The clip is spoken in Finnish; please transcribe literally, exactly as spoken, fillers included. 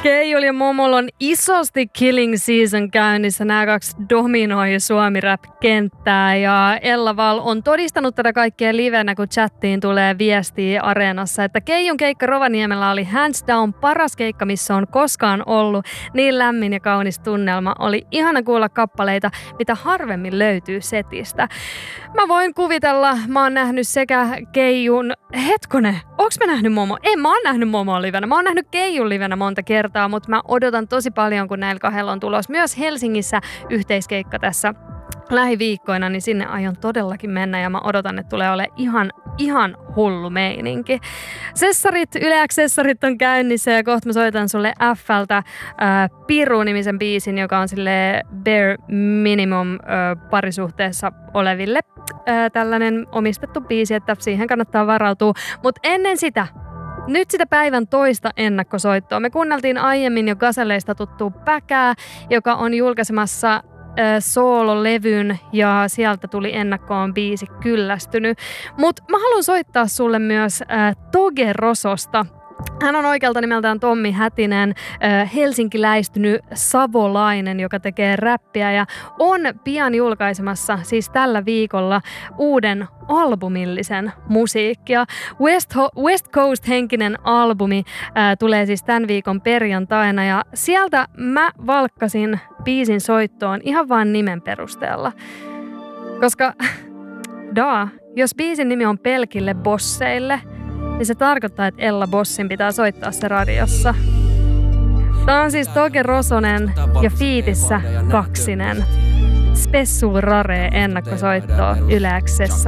Keijul ja Momolla on isosti Killing Season käynnissä. Nämä kaksi dominoi Suomi Rap-kenttää ja Ella Val on todistanut tätä kaikkea livenä, kun chattiin tulee viestiä Areenassa, että Keijun keikka Rovaniemellä oli hands down paras keikka, missä on koskaan ollut. Niin lämmin ja kaunis tunnelma. Oli ihana kuulla kappaleita, mitä harvemmin löytyy setistä. Mä voin kuvitella, mä oon nähnyt sekä Keijun... Hetkone, onks mä nähnyt Momo? En, mä oon nähnyt Momo livenä. Mä oon nähnyt Keijun livenä monta kertaa, mutta mä odotan tosi paljon, kun näillä kahdella on tulos myös Helsingissä yhteiskeikka tässä lähiviikkoina, niin sinne aion todellakin mennä ja mä odotan, että tulee olemaan ihan, ihan hullu meininki. Sessarit, Yle X-sessarit on käynnissä ja kohta mä soitan sulle F:ltä äh, Piru-nimisen biisin, joka on sille bare minimum äh, parisuhteessa oleville äh, tällainen omistettu biisi, että siihen kannattaa varautua. Mutta ennen sitä, nyt sitä päivän toista ennakkosoittoa. Me kuunneltiin aiemmin jo Gazelleista tuttua Päkää, joka on julkaisemassa soololevyn ja sieltä tuli ennakkoon biisi Kyllästynyt. Mutta mä haluan soittaa sulle myös äh, Toge Rososta. Hän on oikealta nimeltään Tommi Hätinen, äh, helsinkiläistynyt savolainen, joka tekee räppiä ja on pian julkaisemassa siis tällä viikolla uuden albumillisen musiikkia. West, Ho- West Coast-henkinen albumi äh, tulee siis tämän viikon perjantaina ja sieltä mä valkkasin biisin soittoon ihan vain nimen perusteella. Koska, daa, jos biisin nimi on Pelkille bosseille, niin se tarkoittaa, että Ella Bossin pitää soittaa se radiossa. Tää on siis Toge Rosonen ja fiitissä Kaksinen. Spessu Rare ennakkosoittoa Yle X:ssä.